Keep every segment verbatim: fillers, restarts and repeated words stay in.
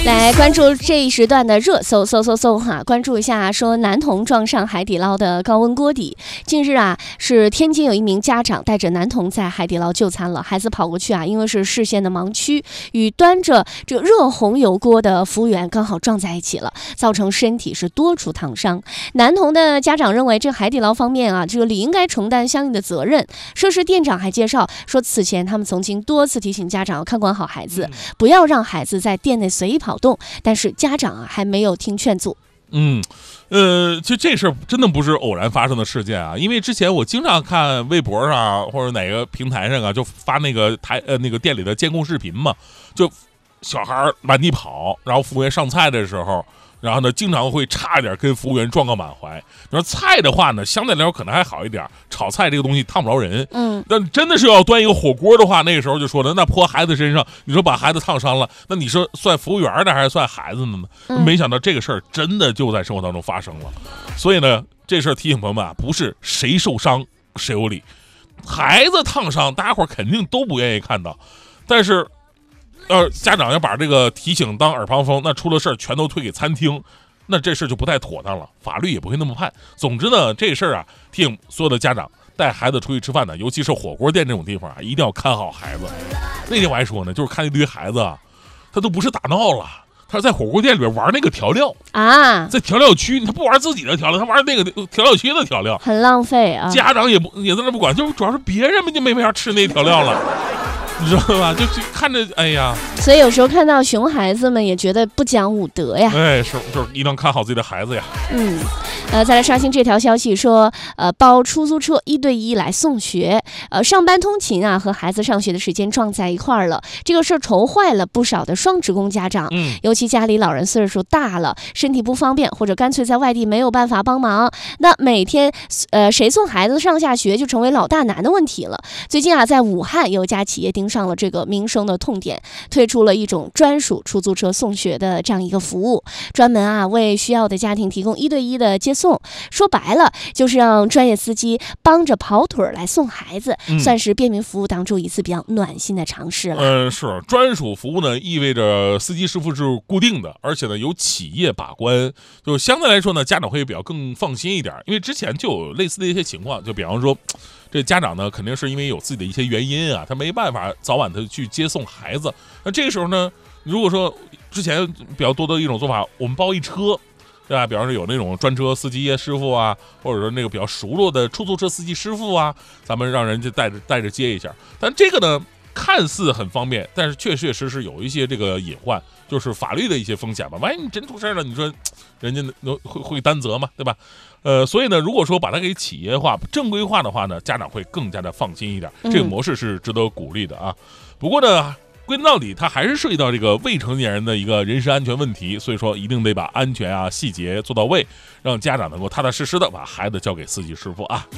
来关注这一时段的热搜，搜搜搜哈！关注一下，说男童撞上海底捞的高温锅底。近日啊，是天津有一名家长带着男童在海底捞就餐了，孩子跑过去啊，因为是视线的盲区，与端着这热红油锅的服务员刚好撞在一起了，造成身体是多处烫伤。男童的家长认为，这海底捞方面啊，这个理应该承担相应的责任。涉事店长还介绍说，此前他们曾经多次提醒家长要看管好孩子，不要让孩子在店内随意跑动，但是家长啊还没有听劝阻。 嗯，呃，其实这事儿真的不是偶然发生的事件啊，因为之前我经常看微博上或者哪个平台上啊，就发那个台呃那个店里的监控视频嘛，就小孩满地跑，然后服务员上菜的时候。然后呢，经常会差一点跟服务员撞个满怀。你说菜的话呢，相对来说可能还好一点，炒菜这个东西烫不着人。嗯，但真的是要端一个火锅的话，那个时候就说了，那泼孩子身上，你说把孩子烫伤了，那你说算服务员的还是算孩子的呢？嗯、没想到这个事儿真的就在生活当中发生了。所以呢，这事儿提醒朋友们啊，不是谁受伤谁有理，孩子烫伤，大家伙肯定都不愿意看到，但是。呃，家长要把这个提醒当耳旁风，那出了事儿全都推给餐厅，那这事就不太妥当了，法律也不会那么判。总之呢，这事儿啊，提醒所有的家长带孩子出去吃饭呢，尤其是火锅店这种地方啊，一定要看好孩子。那天我还说呢，就是看一堆孩子啊，他都不是打闹了，他是在火锅店里边玩那个调料啊，在调料区他不玩自己的调料，他玩那个调料区的调料， 很浪费啊。 家长也不也在那不管，就是主要是别人们就没法吃那调料了。你知道吧？就就看着，哎呀， 所以有时候看到熊孩子们也觉得不讲武德呀。 哎，是，就是一定要看好自己的孩子呀。 嗯，呃，再来刷新这条消息说，呃，包出租车一对一来送学，呃，上班通勤啊和孩子上学的时间撞在一块儿了，这个事儿愁坏了不少的双职工家长。嗯，尤其家里老人岁数大了，身体不方便，或者干脆在外地没有办法帮忙，那每天呃谁送孩子上下学就成为老大难的问题了。最近啊，在武汉有家企业盯上了这个民生的痛点，推出了一种专属出租车送学的这样一个服务，专门啊为需要的家庭提供一对一的接送。说白了，就是让专业司机帮着跑腿来送孩子，嗯、算是便民服务当中一次比较暖心的尝试了。 嗯、呃，是专属服务呢，意味着司机师傅是固定的，而且呢由企业把关，就相对来说呢，家长会比较更放心一点，因为之前就有类似的一些情况，就比方说。这家长呢，肯定是因为有自己的一些原因啊，他没办法早晚的去接送孩子。那这个时候呢，如果说之前比较多的一种做法，我们包一车，对吧？比方说有那种专车司机师傅啊，或者说那个比较熟络的出租车司机师傅啊，咱们让人家带着带着接一下。但这个呢，看似很方便，但是确确实实有一些这个隐患，就是法律的一些风险吧。万一你真出事了，你说人家会会担责嘛，对吧？呃，所以呢，如果说把它给企业化、正规化的话呢，家长会更加的放心一点。这个模式是值得鼓励的啊。不过呢，归根到底，它还是涉及到这个未成年人的一个人身安全问题，所以说一定得把安全啊细节做到位，让家长能够踏踏实实的把孩子交给司机师傅啊。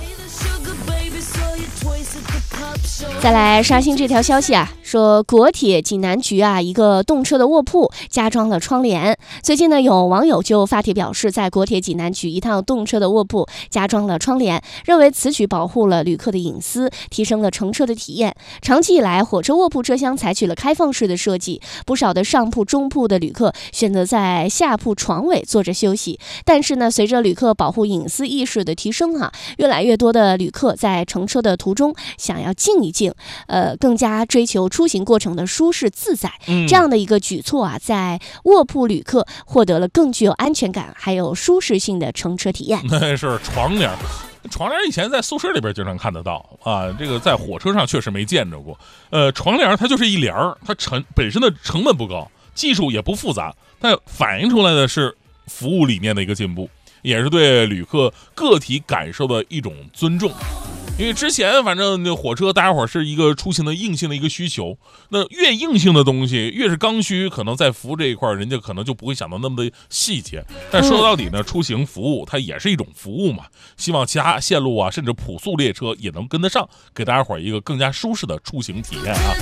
再来刷新这条消息啊，说国铁济南局啊，一个动车的卧铺加装了窗帘。最近呢，有网友就发帖表示，在国铁济南局一趟动车的卧铺加装了窗帘，认为此举保护了旅客的隐私，提升了乘车的体验。长期以来，火车卧铺车厢采取了开放式的设计，不少的上铺、中铺的旅客选择在下铺床尾坐着休息。但是呢，随着旅客保护隐私意识的提升啊，越来越多的旅客在乘车的途中想要静一静，呃，更加追求出行过程的舒适自在。嗯、这样的一个举措啊，在卧铺旅客获得了更具有安全感还有舒适性的乘车体验。 那是床帘，床帘以前在宿舍里边经常看得到啊，这个在火车上确实没见着过。呃，床帘它就是一帘儿，它成本身的成本不高，技术也不复杂，但反映出来的是服务理念的一个进步，也是对旅客个体感受的一种尊重。因为之前反正那火车大家伙是一个出行的硬性的一个需求，那越硬性的东西越是刚需，可能在服务这一块人家可能就不会想到那么的细节。但说到底呢，出行服务它也是一种服务嘛，希望其他线路啊甚至普速列车也能跟得上，给大家伙一个更加舒适的出行体验啊。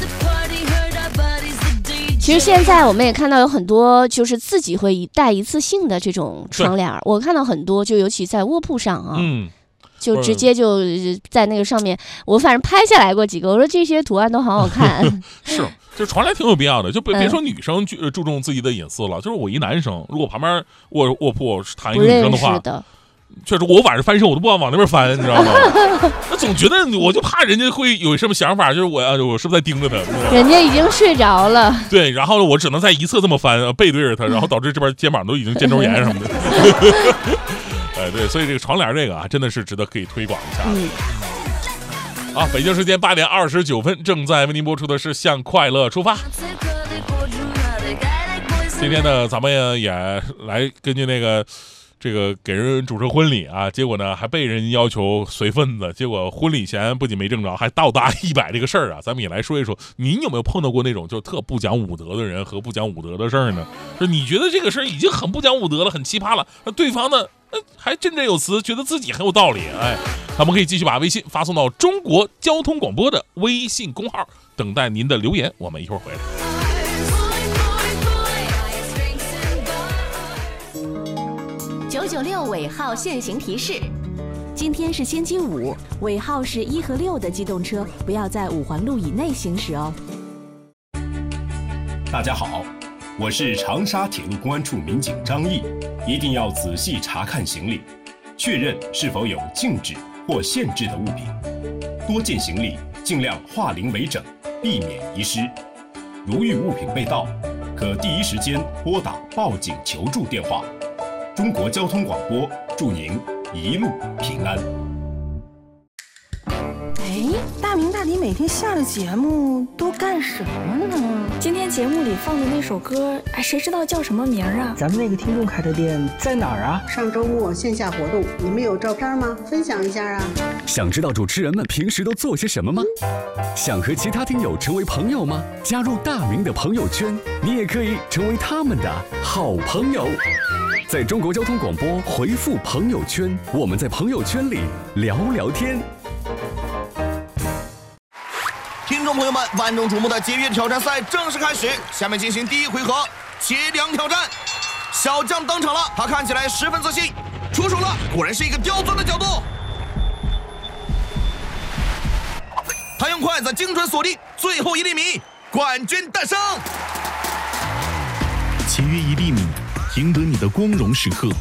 其实现在我们也看到有很多就是自己会带一次性的这种窗帘，我看到很多就尤其在卧铺上啊，嗯。就直接就在那个上面，我反正拍下来过几个，我说这些图案都好好看。 是， 就床帘挺有必要的，就别、 嗯、 别说女生注注重自己的隐私了，就是我一男生，如果旁边卧卧铺躺一个女生的话， 的确实我晚上翻身我都不敢往那边翻，你知道吗？那总觉得我就怕人家会有什么想法，就是我我是不是在盯着他？ 人家已经睡着了。 对，然后我只能在一侧这么翻，背对着他，然后导致这边肩膀都已经肩周炎什么的。哎，对，所以这个床帘这个啊，真的是值得可以推广一下。 嗯。 啊，北京时间八点二十九分，正在为您播出的是《向快乐出发》。今天呢，咱们也来根据那个这个给人主持婚礼啊，结果呢还被人要求随份子，结果婚礼钱不仅没挣着，还倒搭一百这个事儿啊，咱们也来说一说，您有没有碰到过那种就特不讲武德的人和不讲武德的事儿呢？就你觉得这个事儿已经很不讲武德了，很奇葩了，那对方呢？还振振有词，觉得自己很有道理。哎，他们可以继续把微信发送到中国交通广播的微信公号，等待您的留言。我们一会儿回来。 九九六尾号限行提示：今天是星期五，尾号是一和六的机动车不要在五环路以内行驶哦。 大家好，我是长沙铁路公安处民警张毅。一定要仔细查看行李，确认是否有禁止或限制的物品。多件行李尽量化零为整，避免遗失。如遇物品被盗，可第一时间拨打报警求助电话。中国交通广播祝您一路平安。 哎，大明大迪每天下了节目都干什么呢？ 今天节目里放的那首歌，哎，谁知道叫什么名啊？ 咱们那个听众开的店在哪儿啊？ 上周末线下活动，你们有照片吗？分享一下啊！ 想知道主持人们平时都做些什么吗？想和其他听友成为朋友吗？加入大明的朋友圈，你也可以成为他们的好朋友。在中国交通广播回复朋友圈，我们在朋友圈里聊聊天。 听众朋友们，万众瞩目的节约挑战赛正式开始，下面进行第一回合节粮挑战。小将登场了，他看起来十分自信，出手了，果然是一个刁钻的角度。他用筷子精准锁定最后一粒米，冠军诞生。 节约一粒米，赢得你的光荣时刻。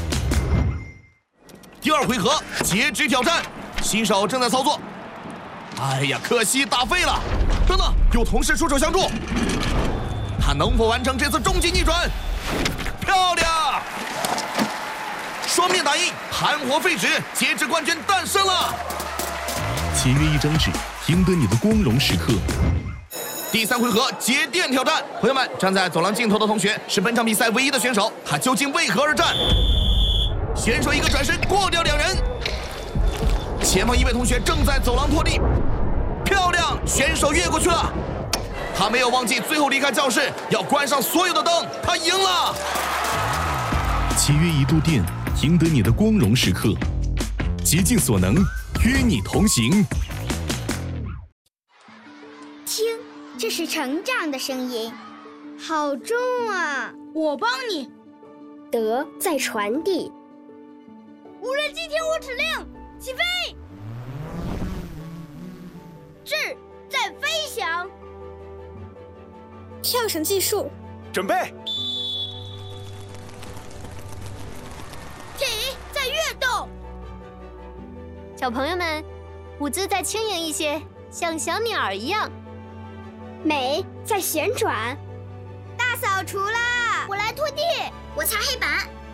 第二回合截止挑战，新手正在操作。哎呀，可惜打废了！等等，有同事出手相助，他能否完成这次终极逆转？漂亮！双面打印，含火废纸，截止冠军诞生了。 节约一张纸，赢得你的光荣时刻。 第三回合节电挑战，朋友们，站在走廊尽头的同学是本场比赛唯一的选手，他究竟为何而战？选手一个转身过掉两人。前方一位同学正在走廊拖地，漂亮！选手越过去了，他没有忘记最后离开教室要关上所有的灯，他赢了。 节约一度电，赢得你的光荣时刻。竭尽所能，与你同行。 听，这是成长的声音，好重啊！ 我帮你。 德在传递。 无人机听我指令，起飞！智在飞翔。 跳绳计数， 准备。 体在跃动。 小朋友们，舞姿再轻盈一些，像小鸟一样。 美在旋转。 大扫除啦！ 我来拖地， 我擦黑板。